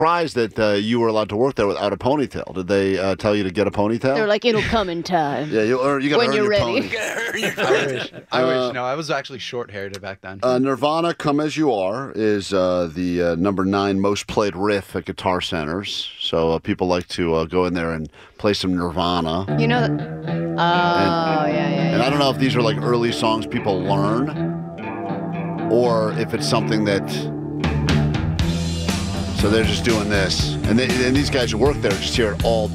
surprised that you were allowed to work there without a ponytail. Did they tell you to get a ponytail? They're like, it'll come in time. Yeah, you got to when earn you're your ready. pony. I wish. No, I was actually short-haired back then. Nirvana, Come As You Are, is the number 9 most played riff at Guitar Centers. So people like to go in there and play some Nirvana. You know that? And I don't know if these are like early songs people learn or if it's something that... So they're just doing this. And these guys who work there just hear it all